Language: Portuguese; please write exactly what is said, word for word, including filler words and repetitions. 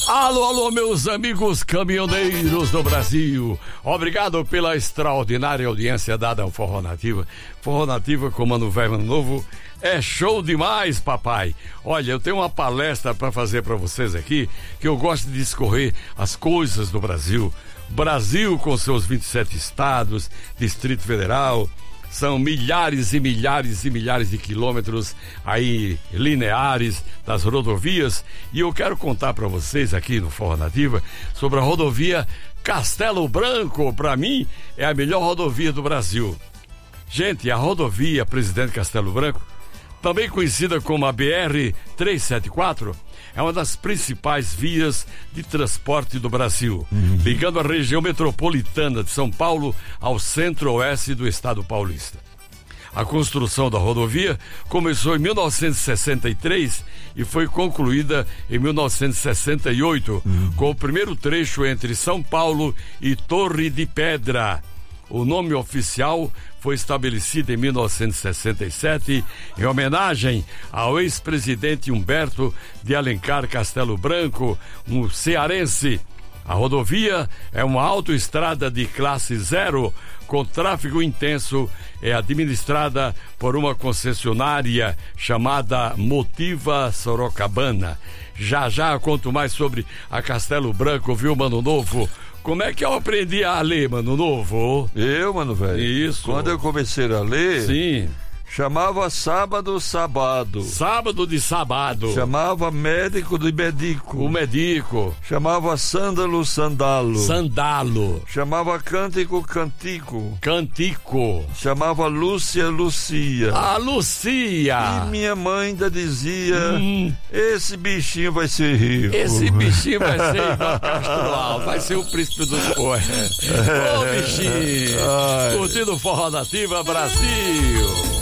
Alô, alô, meus amigos caminhoneiros do Brasil. Obrigado pela extraordinária audiência dada ao Forró Nativa. Forró Nativa com Mano Velho, Mano Novo é show demais, papai. Olha, eu tenho uma palestra para fazer para vocês aqui, que eu gosto de discorrer as coisas do Brasil. Brasil com seus vinte e sete estados, Distrito Federal. São milhares e milhares e milhares de quilômetros aí lineares das rodovias, e eu quero contar para vocês aqui no Forró Nativa sobre a rodovia Castelo Branco. Para mim é a melhor rodovia do Brasil. Gente, a rodovia Presidente Castelo Branco, também conhecida como a B R trezentos e setenta e quatro, é uma das principais vias de transporte do Brasil, uhum. ligando a região metropolitana de São Paulo ao centro-oeste do estado paulista. A construção da rodovia começou em mil novecentos e sessenta e três e foi concluída em mil novecentos e sessenta e oito, uhum. com o primeiro trecho entre São Paulo e Torre de Pedra. O nome oficial foi estabelecido em mil novecentos e sessenta e sete em homenagem ao ex-presidente Humberto de Alencar Castelo Branco, um cearense. A rodovia é uma autoestrada de classe zero com tráfego intenso. É administrada por uma concessionária chamada Motiva Sorocabana. Já já eu conto mais sobre a Castelo Branco, viu, Mano Novo? Como é que eu aprendi a ler, Mano Novo? Eu, mano velho? Isso. Quando eu comecei a ler... Sim. Chamava sábado, sabado. Sábado de sabado. Chamava médico de medico. O medico. Chamava sândalo, sandalo. Sandalo. Chamava cântico, cantico. Cantico. Chamava Lúcia, Lucia. A Lucia. E minha mãe ainda dizia, hum. esse bichinho vai ser rico. Esse bichinho vai ser igual Castro Alves, vai ser o príncipe dos poetas. Ô, bichinho. Ai. Curtindo Forró Nativa Brasil.